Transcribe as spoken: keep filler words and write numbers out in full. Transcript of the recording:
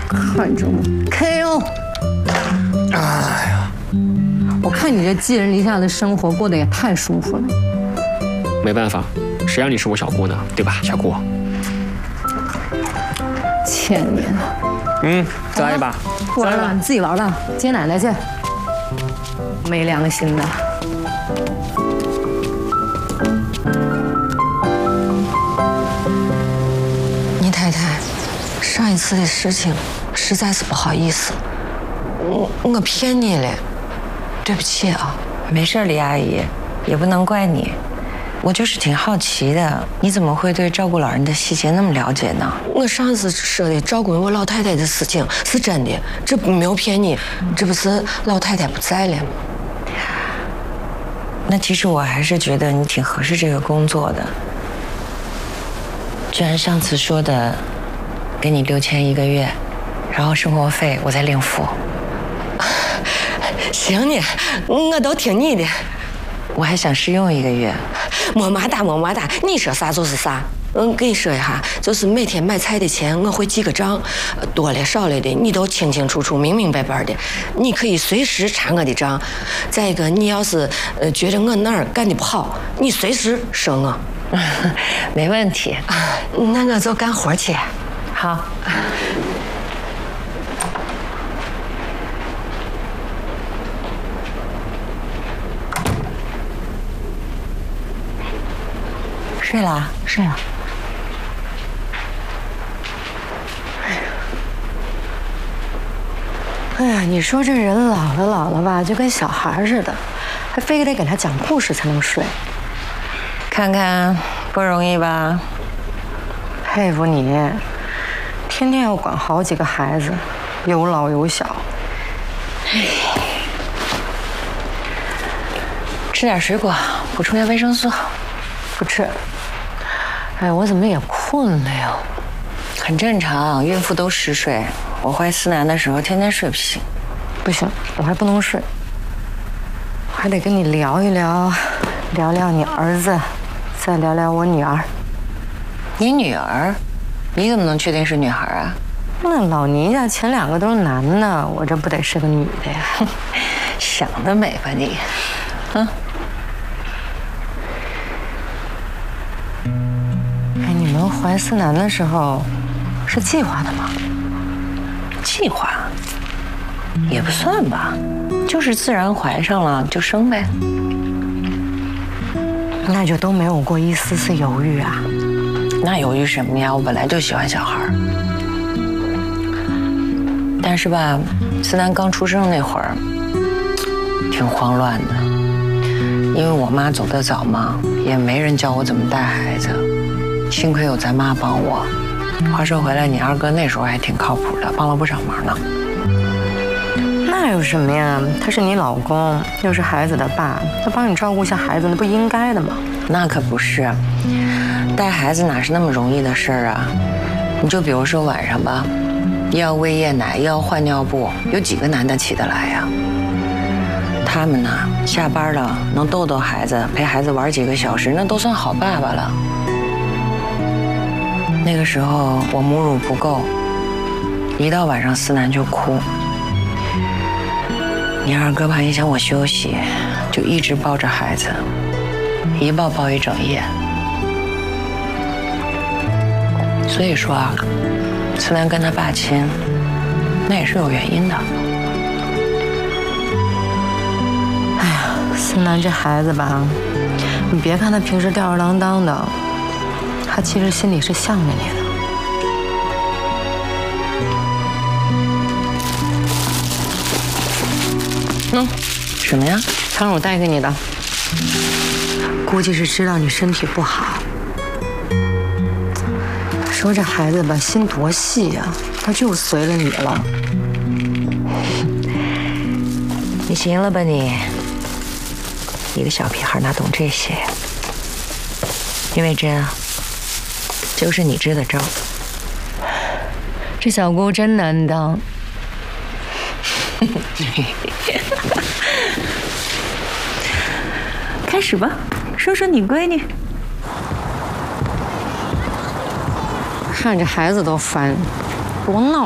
看着我 K O。哎呀，我看你这寄人篱下的生活过得也太舒服了。 没办法，谁让你是我小姑呢，对吧，小姑？ 欠你的。 嗯，再来一把。 不玩了，你自己玩吧，接奶奶去。没良心的。 倪太太，上一次的事情实在是不好意思，我我骗你了，对不起啊。 没事，李阿姨，也不能怪你。我就是挺好奇的，你怎么会对照顾老人的细节那么了解呢？ 我上次说的照顾我老太太的事情是真的，这没有骗你，这不是老太太不在了吗？ 那其实我还是觉得你挺合适这个工作的。就按上次说的，给你六千一个月，然后生活费我再另付。 行呢，我都听你的。 我还想试用一个月。 么么哒么么哒，你说啥就是啥。嗯，跟你说一下，就是每天买菜的钱我会记个账，多了少了的你都清清楚楚、明明白白的，你可以随时查我的账。再一个，你要是呃觉得我哪儿干的不好，你随时说我。 没问题。 那我就干活去。 好。睡了， 睡了。哎呀，你说这人老了老了吧，就跟小孩似的，还非得给他讲故事才能睡。 看看不容易吧？ 佩服你，天天要管好几个孩子，有老有小。 哎，吃点水果，补充下维生素。 不吃。哎，我怎么也困了呀？ 很正常，孕妇都嗜睡。我怀思南的时候，天天睡不醒。 不行，我还不能睡，我还得跟你聊一聊，聊聊你儿子，再聊聊我女儿。 你女儿？你怎么能确定是女孩啊？ 那老倪家前两个都是男的，我这不得是个女的呀？ 想得美吧你！嗯。 哎，你们怀思南的时候是计划的吗？ 计划？也不算吧，就是自然怀上了就生呗。 那就都没有过一丝丝犹豫啊？ 那犹豫什么呀？我本来就喜欢小孩。但是吧，思南刚出生那会儿，挺慌乱的，因为我妈走得早嘛，也没人教我怎么带孩子。幸亏有咱妈帮我。话说回来，你二哥那时候还挺靠谱的，帮了不少忙呢。 那有什么呀？他是你老公，又是孩子的爸，他帮你照顾一下孩子，那不应该的吗？ 那可不是，带孩子哪是那么容易的事儿啊？你就比如说晚上吧，又要喂夜奶，又要换尿布，有几个男的起得来呀？他们呢，下班了能逗逗孩子，陪孩子玩几个小时，那都算好爸爸了。那个时候我母乳不够，一到晚上思南就哭。你二哥怕影响我休息，就一直抱着孩子，一抱抱一整夜。所以说啊，思南跟他爸亲，那也是有原因的。 哎呀，思南这孩子吧，你别看他平时吊儿郎当的，他其实心里是向着你的。 嗯，什么呀？ 汤我带给你的，估计是知道你身体不好。说这孩子吧，心多细呀，他就随了你了。 你行了吧你？一个小屁孩哪懂这些？林伟珍啊，就是你支的招。 这小姑真难当。 开始吧，说说你闺女。 看着孩子都烦，多闹。